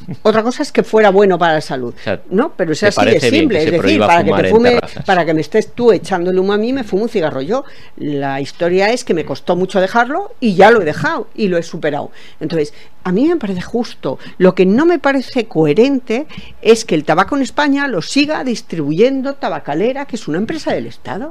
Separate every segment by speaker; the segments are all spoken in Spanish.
Speaker 1: Otra cosa es que fuera bueno para la salud.
Speaker 2: O sea,
Speaker 1: no, pero es
Speaker 2: ¿te
Speaker 1: así de
Speaker 2: parece bien
Speaker 1: simple.
Speaker 2: que
Speaker 1: Es
Speaker 2: se
Speaker 1: decir,
Speaker 2: prohíba
Speaker 1: para que
Speaker 2: fumar
Speaker 1: te
Speaker 2: en
Speaker 1: fume,
Speaker 2: terrazas?
Speaker 1: para que me estés tú echando el humo a mí, me fumo un cigarro yo. La historia es que me costó mucho dejarlo y ya lo he dejado y lo he superado. Entonces, a mí me parece justo. Lo que no me parece coherente es que el tabaco en España lo siga distribuyendo Tabacalera, que es una empresa del Estado.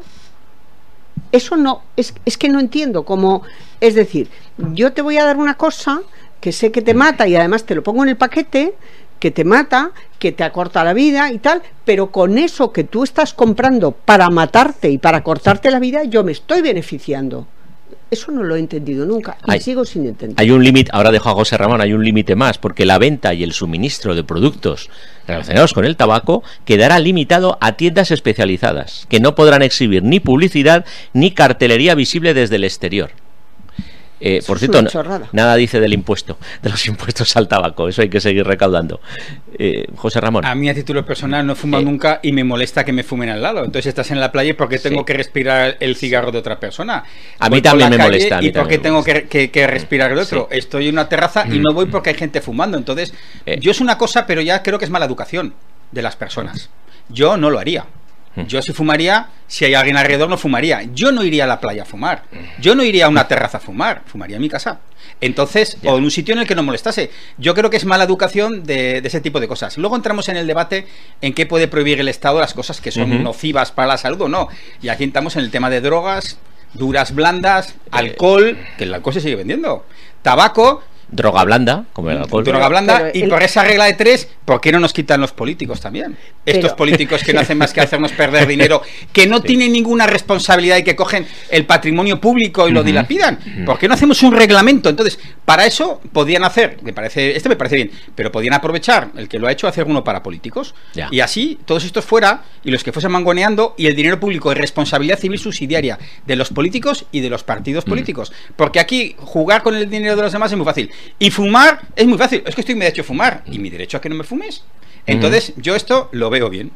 Speaker 1: Eso no, es que no entiendo cómo, es decir, yo te voy a dar una cosa que sé que te mata y además te lo pongo en el paquete, que te mata, que te acorta la vida y tal, pero con eso que tú estás comprando para matarte y para cortarte la vida, yo me estoy beneficiando. Eso no lo he entendido nunca y sigo sin entender.
Speaker 2: Hay un límite, ahora dejo a José Ramón, hay un límite más, porque la venta y el suministro de productos relacionados con el tabaco quedará limitado a tiendas especializadas, que no podrán exhibir ni publicidad ni cartelería visible desde el exterior. Por cierto, nada dice del impuesto, de los impuestos al tabaco, eso hay que seguir recaudando. José Ramón.
Speaker 3: A mí a título personal no he fumado nunca y me molesta que me fumen al lado. Entonces estás en la playa y porque tengo que respirar el cigarro de otra persona.
Speaker 2: A mí también me molesta.
Speaker 3: ¿Y por qué tengo que respirar el otro? Estoy en una terraza y no voy porque hay gente fumando. Entonces, yo es una cosa, pero ya creo que es mala educación de las personas. Yo no lo haría. Yo si fumaría, si hay alguien alrededor no fumaría. Yo no iría a la playa a fumar. Yo no iría a una terraza a fumar. Fumaría en mi casa. Entonces, o en un sitio en el que no molestase. Yo creo que es mala educación de ese tipo de cosas. Luego entramos en el debate en qué puede prohibir el Estado las cosas que son nocivas para la salud o no. Y aquí entramos en el tema de drogas, duras, blandas, alcohol, que el alcohol se sigue vendiendo, tabaco,
Speaker 2: droga blanda, como el alcohol.
Speaker 3: Droga blanda, y por esa regla de 3, ¿por qué no nos quitan los políticos también? Estos políticos que no hacen más que hacernos perder dinero, que no tienen ninguna responsabilidad y que cogen el patrimonio público y lo dilapidan. ¿Por qué no hacemos un reglamento? Entonces, para eso podían hacer, me parece bien, pero podían aprovechar el que lo ha hecho, hacer uno para políticos. Y así, todos estos fuera, y los que fuesen mangoneando, y el dinero público de responsabilidad civil subsidiaria de los políticos y de los partidos políticos. Porque aquí, jugar con el dinero de los demás es muy fácil. Y fumar es muy fácil. Es que estoy en mi derecho a fumar. ¿Y mi derecho a que no me fumes? Entonces, yo esto lo veo bien.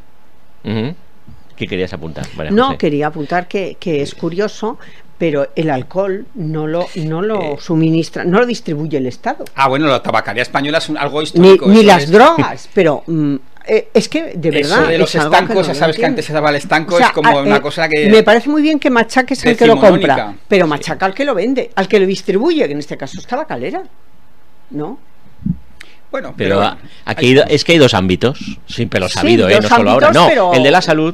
Speaker 2: ¿Qué querías apuntar? Vale,
Speaker 1: no,
Speaker 2: José.
Speaker 1: quería apuntar que es curioso, pero el alcohol no lo suministra, no lo distribuye el Estado.
Speaker 3: Bueno, la tabacaría española es algo histórico.
Speaker 1: Ni las drogas, pero... es que de verdad
Speaker 3: eso de los estancos, ya sabes que antes se daba el estanco, es como una cosa que
Speaker 1: me parece muy bien que machaques al que lo compra, pero machaca al que lo vende, al que lo distribuye, que en este caso es Tabacalera, ¿no?
Speaker 3: Bueno,
Speaker 2: pero aquí es que hay dos ámbitos, siempre lo he sabido, no solo ahora, no, el de la salud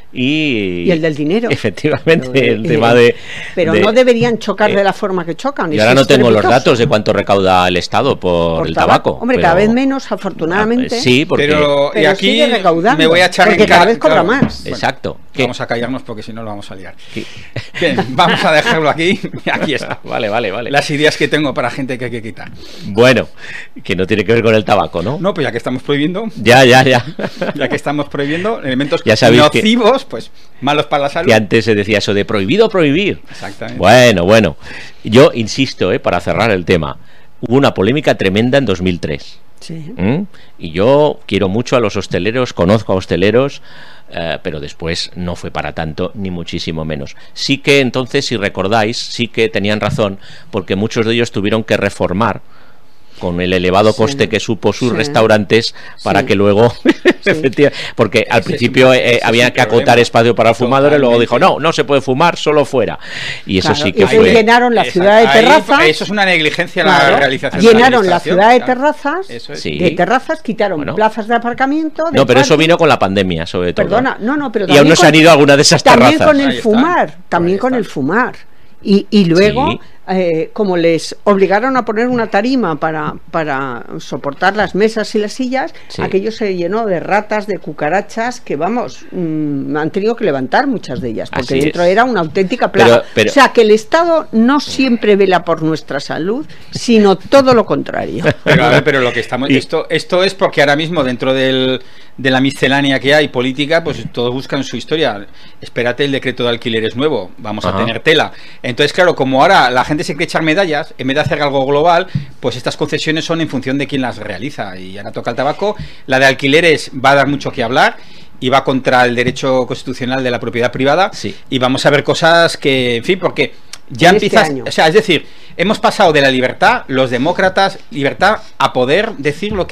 Speaker 2: y
Speaker 1: el del dinero.
Speaker 2: Efectivamente, el tema de...
Speaker 1: Pero no deberían chocar de la forma que chocan.
Speaker 2: Y ahora no tengo los datos de cuánto recauda el Estado por el tabaco.
Speaker 1: Hombre, cada vez menos, afortunadamente.
Speaker 2: Sí, porque...
Speaker 3: Pero y aquí
Speaker 1: sigue recaudando,
Speaker 3: me voy a echar
Speaker 1: porque
Speaker 3: en cara,
Speaker 1: cada vez cobra más.
Speaker 2: Exacto.
Speaker 3: Vamos a callarnos porque si no lo vamos a liar. Bien, vamos a dejarlo aquí. Aquí está.
Speaker 2: Vale.
Speaker 3: Las ideas que tengo para gente que hay que quitar.
Speaker 2: Bueno, que no tiene que ver con el tabaco, ¿no?
Speaker 3: No, pues ya que estamos prohibiendo...
Speaker 2: Ya.
Speaker 3: Ya que estamos prohibiendo elementos nocivos, pues malos para la salud.
Speaker 2: Que antes se decía eso de prohibido prohibir.
Speaker 3: Exactamente.
Speaker 2: Bueno. Yo insisto, para cerrar el tema, hubo una polémica tremenda en 2003.
Speaker 1: Sí.
Speaker 2: Y yo quiero mucho a los hosteleros, conozco a hosteleros, pero después no fue para tanto, ni muchísimo menos. Sí que entonces, si recordáis, sí que tenían razón, porque muchos de ellos tuvieron que reformar con el elevado coste que supo sus restaurantes para que luego porque al principio había que acotar espacio para fumadores, luego dijo no se puede fumar, solo fuera, y eso sí que fue...
Speaker 1: Llenaron la ciudad de terrazas.
Speaker 3: Eso es una negligencia en la realización.
Speaker 1: Llenaron la ciudad de terrazas,
Speaker 3: de
Speaker 1: terrazas, quitaron plazas de aparcamiento.
Speaker 2: No, pero eso vino con la pandemia, sobre todo.
Speaker 1: Perdona, pero
Speaker 2: y aún no se han ido a alguna de esas terrazas.
Speaker 1: También con el fumar. Y luego, como les obligaron a poner una tarima para soportar las mesas y las sillas, aquello se llenó de ratas, de cucarachas, que han tenido que levantar muchas de ellas, porque dentro era una auténtica plaga. O sea, que el Estado no siempre vela por nuestra salud, sino todo lo contrario.
Speaker 3: Pero lo que estamos... Esto es porque ahora mismo dentro de la miscelánea que hay política, pues todos buscan su historia. Espérate, el decreto de alquileres nuevo, vamos a tener tela. Entonces, claro, como ahora la gente se quiere echar medallas, en vez de hacer algo global, pues estas concesiones son en función de quién las realiza. Y ahora toca el tabaco. La de alquileres va a dar mucho que hablar y va contra el derecho constitucional de la propiedad privada. Y vamos a ver cosas que, en fin, porque ya empiezas... O sea, es decir, hemos pasado de la libertad, los demócratas, libertad a poder decir lo que